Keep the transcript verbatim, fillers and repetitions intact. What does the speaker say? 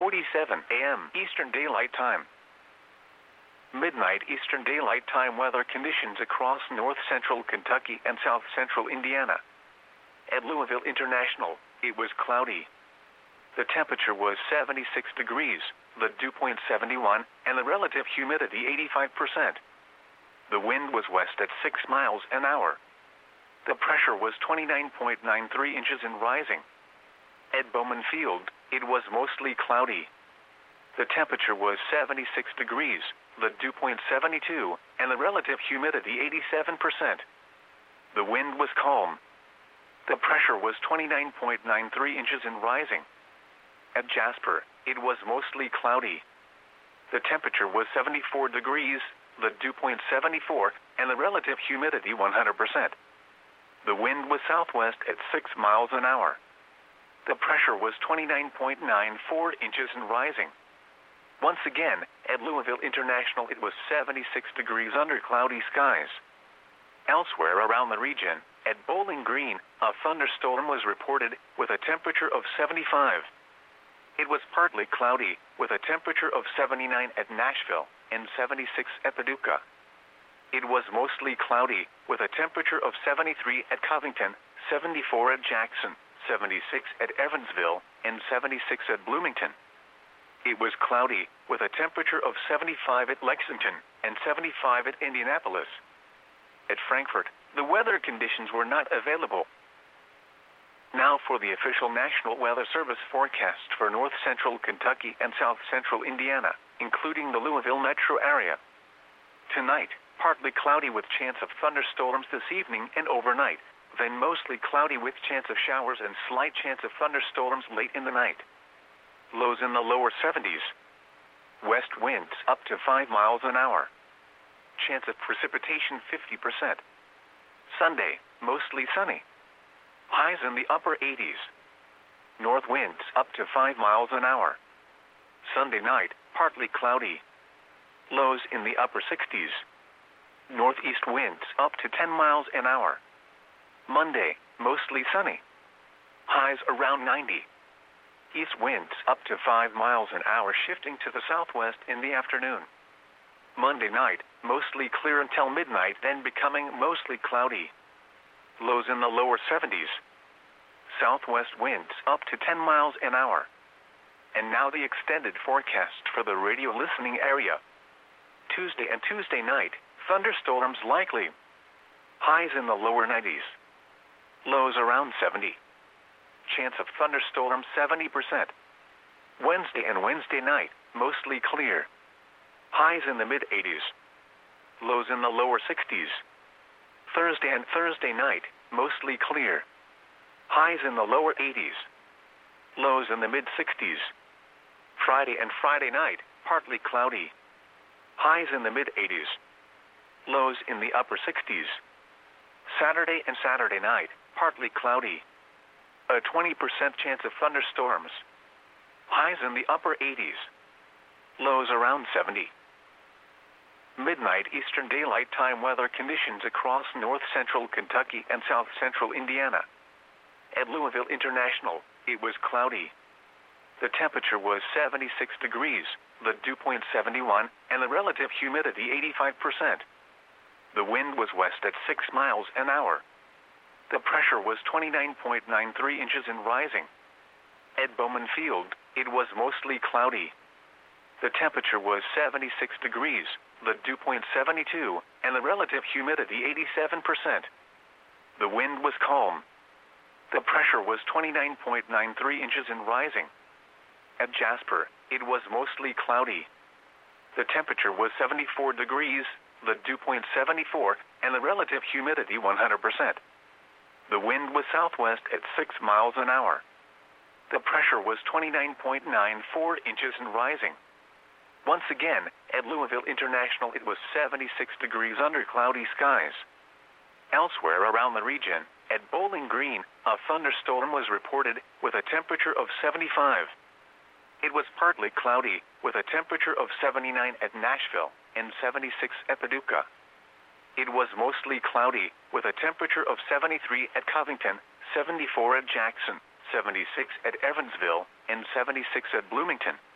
forty-seven a m Eastern Daylight Time. Midnight Eastern Daylight Time weather conditions across north central Kentucky and south central Indiana. At Louisville International, it was cloudy. The temperature was seventy-six degrees, the dew point seventy-one, and the relative humidity eighty-five percent. The wind was west at six miles an hour. The pressure was twenty-nine point nine three inches and rising. At Bowman Field, it was mostly cloudy. The temperature was seventy-six degrees, the dew point seventy-two, and the relative humidity eighty-seven percent. The wind was calm. The pressure was twenty-nine point nine three inches and rising. At Jasper, it was mostly cloudy. The temperature was seventy-four degrees, the dew point seventy-four, and the relative humidity one hundred percent. The wind was southwest at six miles an hour. The pressure was twenty-nine point nine four inches and rising. Once again, at Louisville International it was seventy-six degrees under cloudy skies. Elsewhere around the region, at Bowling Green, a thunderstorm was reported with a temperature of seventy-five. It was partly cloudy, with a temperature of seventy-nine at Nashville and seventy-six at Paducah. It was mostly cloudy, with a temperature of seventy-three at Covington, seventy-four at Jackson, seventy-six at Evansville, and seventy-six at Bloomington. It was cloudy, with a temperature of seventy-five at Lexington and seventy-five at Indianapolis. At Frankfort, the weather conditions were not available. Now for the official National Weather Service forecast for north central Kentucky and south central Indiana, including the Louisville metro area. Tonight, partly cloudy with chance of thunderstorms this evening and overnight, then mostly cloudy with chance of showers and slight chance of thunderstorms late in the night. Lows in the lower seventies. West winds up to five miles an hour. Chance of precipitation fifty percent. Sunday, mostly sunny. Highs in the upper eighties. North winds up to five miles an hour. Sunday night, partly cloudy. Lows in the upper sixties. Northeast winds up to ten miles an hour. Monday, mostly sunny. Highs around ninety. East winds up to five miles an hour shifting to the southwest in the afternoon. Monday night, mostly clear until midnight, then becoming mostly cloudy. Lows in the lower seventies. Southwest winds up to ten miles an hour. And now the extended forecast for the radio listening area. Tuesday and Tuesday night, thunderstorms likely. Highs in the lower nineties. Lows around seventy. Chance of thunderstorms seventy percent. Wednesday and Wednesday night, mostly clear. Highs in the mid eighties. Lows in the lower sixties. Thursday and Thursday night, mostly clear. Highs in the lower eighties. Lows in the mid sixties. Friday and Friday night, partly cloudy. Highs in the mid eighties. Lows in the upper sixties. Saturday and Saturday night, partly cloudy. A twenty percent chance of thunderstorms. Highs in the upper eighties. Lows around seventy. Midnight Eastern Daylight Time weather conditions across north central Kentucky and south central Indiana. At Louisville International, it was cloudy. The temperature was seventy-six degrees, the dew point seventy-one, and the relative humidity eighty-five percent. The wind was west at six miles an hour. The pressure was twenty-nine point nine three inches and rising. At Bowman Field, it was mostly cloudy. The temperature was seventy-six degrees, the dew point seventy-two, and the relative humidity eighty-seven percent. The wind was calm. The pressure was twenty-nine point nine three inches and rising. At Jasper, it was mostly cloudy. The temperature was seventy-four degrees, the dew point seventy-four, and the relative humidity one hundred percent. The wind was southwest at six miles an hour. The pressure was twenty-nine point nine four inches and rising. Once again, at Louisville International it was seventy-six degrees under cloudy skies. Elsewhere around the region, at Bowling Green, a thunderstorm was reported with a temperature of seventy-five. It was partly cloudy, with a temperature of seventy-nine at Nashville and seventy-six at Paducah. It was mostly cloudy, with a temperature of seventy-three at Covington, seventy-four at Jackson, seventy-six at Evansville, and seventy-six at Bloomington.